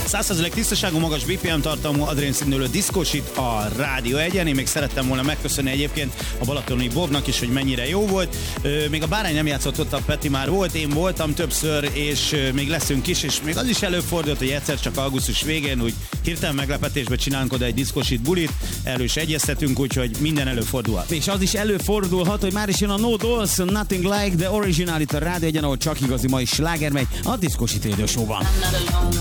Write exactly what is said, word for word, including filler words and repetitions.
száz százalék tisztaságú, magas bé pé em tartalmú, adrénszínülő diszkósit a Rádió Egyen. Én még szerettem volna megköszönni egyébként a balatoni Bobnak is, hogy mennyire jó volt. Még a Bárány nem játszott ott, a Peti már volt, én voltam többször, és még leszünk is, és még az is előfordult, hogy egyszer csak augusztus végén úgy hirtelen meglepetésben csinálunk oda egy diszkósit bulit, erről is egyeztetünk, úgyhogy minden előfordulhat. És az is előfordulhat, hogy már is jön a No Dolls, Nothing Like the Original itt a Rádió Egyen, ahol csak igazi mai sláger megy a Diszkósit Radio Show-ban.